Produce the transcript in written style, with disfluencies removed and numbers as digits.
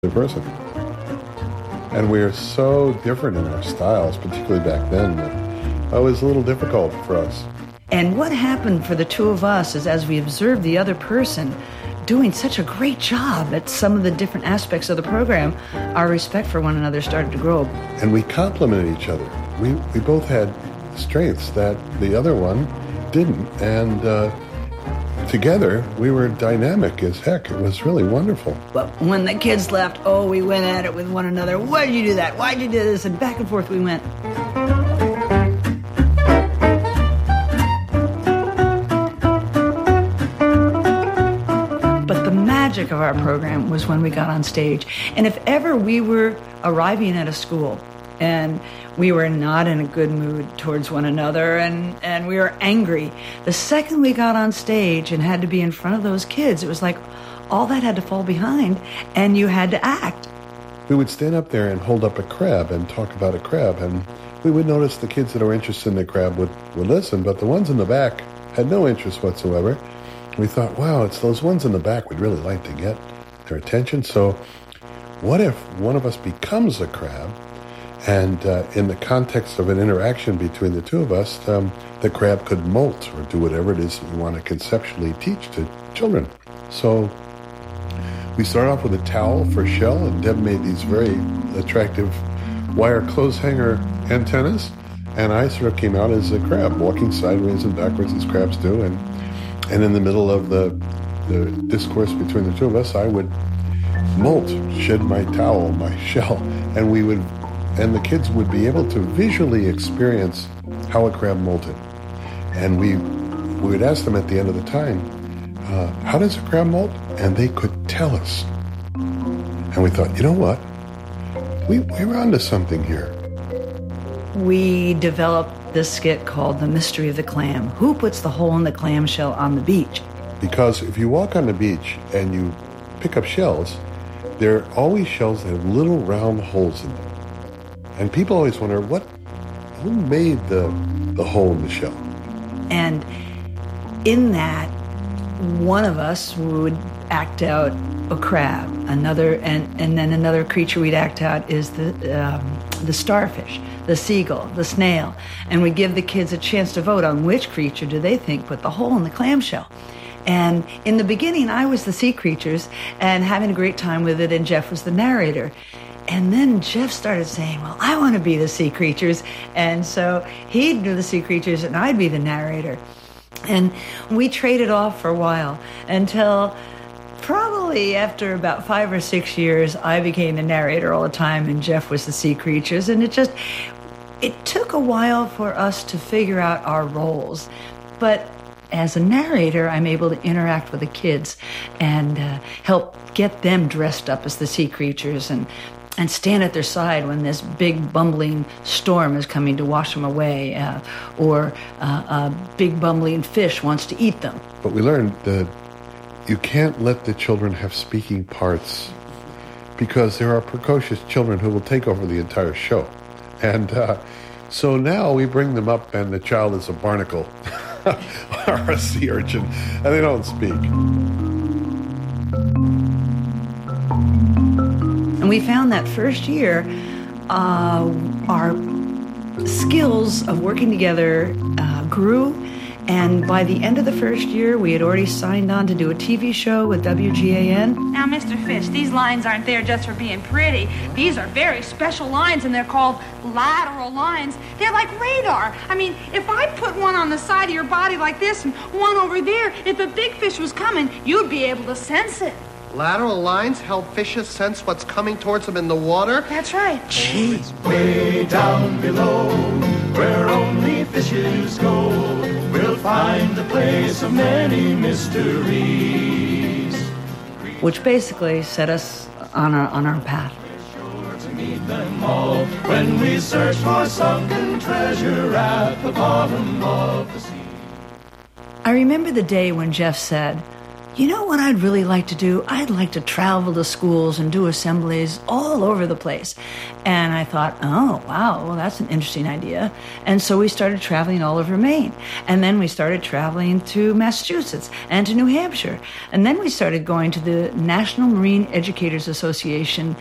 person. And we're so different in our styles, particularly back then, that it was a little difficult for us. And what happened for the two of us is, as we observed the other person doing such a great job at some of the different aspects of the program, our respect for one another started to grow. And we complemented each other. We both had strengths that the other one didn't. And together, we were dynamic as heck. It was really wonderful. But when the kids left, we went at it with one another. Why did you do that? Why did you do this? And back and forth we went. But the magic of our program was when we got on stage. And if ever we were arriving at a school and we were not in a good mood towards one another, and we were angry, the second we got on stage and had to be in front of those kids, it was like all that had to fall behind, and you had to act. We would stand up there and hold up a crab and talk about a crab, and we would notice the kids that were interested in the crab would listen, but the ones in the back had no interest whatsoever. We thought, wow, it's those ones in the back we'd really like to get their attention. So what if one of us becomes a crab? And in the context of an interaction between the two of us, the crab could molt or do whatever it is that you want to conceptually teach to children. So we started off with a towel for shell, and Deb made these very attractive wire clothes hanger antennas, and I sort of came out as a crab, walking sideways and backwards as crabs do, and in the middle of the discourse between the two of us, I would molt, shed my towel, my shell, and the kids would be able to visually experience how a crab molted. And we would ask them at the end of the time, how does a crab molt? And they could tell us. And we thought, you know what? We were onto something here. We developed this skit called The Mystery of the Clam. Who puts the hole in the clam shell on the beach? Because if you walk on the beach and you pick up shells, there are always shells that have little round holes in them. And people always wonder, who made the hole in the shell? And in that, one of us would act out a crab, and then another creature we'd act out is the starfish, the seagull, the snail. And we give the kids a chance to vote on which creature do they think put the hole in the clamshell. And in the beginning, I was the sea creatures and having a great time with it, and Jeff was the narrator. And then Jeff started saying, well, I want to be the sea creatures. And so he'd do the sea creatures and I'd be the narrator. And we traded off for a while until probably after about 5 or 6 years, I became the narrator all the time and Jeff was the sea creatures. And it took a while for us to figure out our roles. But as a narrator, I'm able to interact with the kids and help get them dressed up as the sea creatures and stand at their side when this big bumbling storm is coming to wash them away, or a big bumbling fish wants to eat them. But we learned that you can't let the children have speaking parts because there are precocious children who will take over the entire show. And so now we bring them up and the child is a barnacle or a sea urchin, and they don't speak. And we found that first year, our skills of working together grew. And by the end of the first year, we had already signed on to do a TV show with WGAN. Now, Mr. Fish, these lines aren't there just for being pretty. These are very special lines, and they're called lateral lines. They're like radar. I mean, if I put one on the side of your body like this and one over there, if a big fish was coming, you'd be able to sense it. Lateral lines help fishes sense what's coming towards them in the water? That's right. Oh, it's way down below, where only fishes go. We'll find the place of many mysteries. Which basically set us on our path. Sure to meet them all when we search for sunken treasure at the bottom of the sea. I remember the day when Jeff said, you know what I'd really like to do? I'd like to travel to schools and do assemblies all over the place. And I thought, oh, wow, well, that's an interesting idea. And so we started traveling all over Maine. And then we started traveling to Massachusetts and to New Hampshire. And then we started going to the National Marine Educators Association